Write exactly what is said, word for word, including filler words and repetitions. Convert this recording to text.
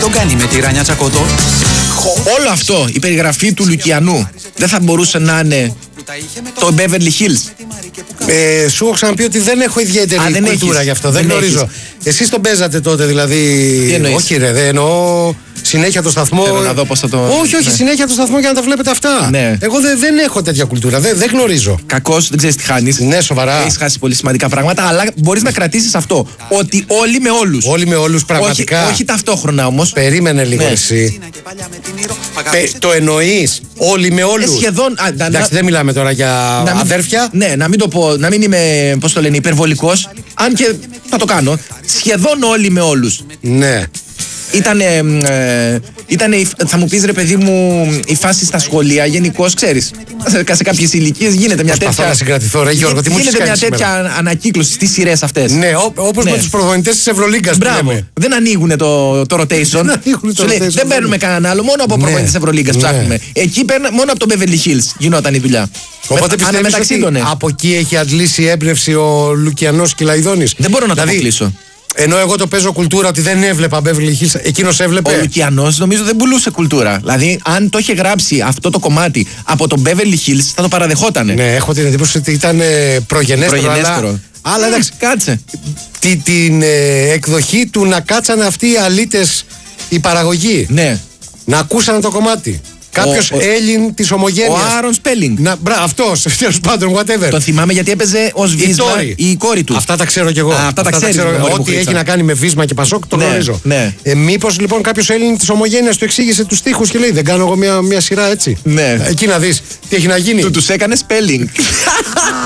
τον κάνει με τη Ράνια Τσακωτό. Όλο αυτό, η περιγραφή του Λουκιανού, δεν θα μπορούσε να είναι το Beverly Hills? Ε, σου έχω ξαναπεί ότι δεν έχω ιδιαίτερη Α, δεν κουλτούρα έχεις. γι' αυτό. Δεν, Δεν γνωρίζω. Εσείς τον παίζατε τότε, δηλαδή. Τι εννοείς? Όχι, ρε, δεν εννοώ. Συνέχεια το σταθμό. Θέλω να δω πώς θα το- Όχι, όχι, ναι. συνέχεια το σταθμό για να τα βλέπετε αυτά. Ναι. Εγώ δεν, δεν έχω τέτοια κουλτούρα. Δεν, δεν γνωρίζω. Κακώς, δεν ξέρεις τι χάνεις. Ναι, σοβαρά. Έχεις χάσει πολύ σημαντικά πράγματα, αλλά μπορείς να κρατήσεις αυτό. Ότι όλοι με όλους. Όλοι με όλους πραγματικά. Όχι, όχι ταυτόχρονα όμως. Περίμενε λίγο Ναι. εσύ. Πε, το εννοείς όλοι με όλους? Ε, σχεδόν. α, να- Εντάξει, δεν μιλάμε τώρα για να μην- αδέρφια. Ναι, να μην το πω, να μην είμαι, πώς το λένε, υπερβολικός. Αν και θα το κάνω. Σχεδόν όλοι με όλους. Ναι. Ήτανε, ε, ήτανε, η- θα μου πεις ρε παιδί μου, η φάση στα σχολεία γενικώς, ξέρεις, σε, σε κάποιες ηλικίες γίνεται μια Προσπαθώ τέτοια. να συγκρατηθώ, ρε Γιώργο, τι μου έχεις γίνεται μια κάνει τέτοια σήμερα? ανακύκλωση στις σειρές αυτές. Ναι, ό, όπως Ναι. με τους προπονητές της Ευρωλίγκας που Μπράβο. λέμε. Δεν ανοίγουν το, το rotation. Δεν ανοίγουν το Σου λέει, rotation, δεν παίρνουμε ναι. κανέναν άλλο, μόνο από Ναι. προπονητές της Ευρωλίγκας Ναι. ψάχνουμε. Εκεί παίρνε, μόνο από το Beverly Hills γινόταν η δουλειά. Οπότε Με- πιστεύεις αναμεταξύλωνε. ότι από εκεί έχει αντλήσει έμπνευση ο Λουκιανός Κυλαϊδόνης? Δεν μπορώ να το Δηλαδή, αποκλείσω. ενώ εγώ το παίζω κουλτούρα ότι δεν έβλεπα Beverly Hills, εκείνος Ο έβλεπε. Λουκιανός νομίζω δεν πουλούσε κουλτούρα. Δηλαδή, αν το είχε γράψει αυτό το κομμάτι από το Beverly Hills, θα το παραδεχότανε. Ναι, έχω την εντύπωση ότι ήταν ε, προγενέστερο. Προγενέστερο. Αλλά, αλλά εντάξει, Κάτσε. τη- την ε, εκδοχή του να κάτσανε αυτοί οι αλήτες, η παραγωγή, Ναι. να ακούσανε το κομμάτι. Κάποιο ο- Έλλην τη Ο ομογένεια. Άρον Σπέλινγκ. Να, μπρα, αυτός, τέλος πάντων, whatever. Τον θυμάμαι γιατί έπαιζε ως Η βίσμα Τόρη. η κόρη του. Αυτά τα ξέρω κι εγώ. Α, αυτά τα ξέρεις, μωρέ, Ό,τι κουκρίτσα. έχει να κάνει με βίσμα και πασόκ το Ναι, γνωρίζω. ναι. Ε, Μήπως λοιπόν κάποιο Έλλην τη ομογένεια του εξήγησε του στίχους και λέει: δεν κάνω εγώ μια, μια σειρά έτσι. Ναι. Εκεί να δεις τι έχει να γίνει. Του τους έκανε spelling.